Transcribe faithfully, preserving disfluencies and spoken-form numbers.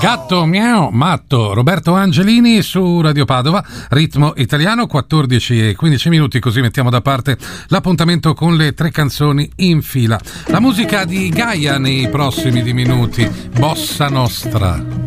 Gatto miau matto, Roberto Angelini su Radio Padova, ritmo italiano, quattordici e quindici minuti, così mettiamo da parte l'appuntamento con le tre canzoni in fila. La musica di Gaia nei prossimi minuti, Bossa Nostra.